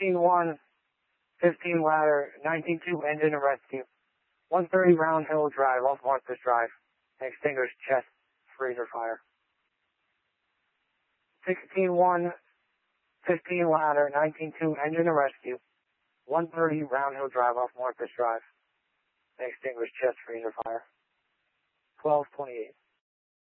16-1, 15 ladder, 19-2 engine and rescue. 130 Round Hill Drive off Martha's Drive. Extinguished chest freezer fire. 16-1, 15 ladder, 19-2 engine and rescue. 130 Round Hill Drive off Martha's Drive. Extinguished chest freezer fire. 12:28.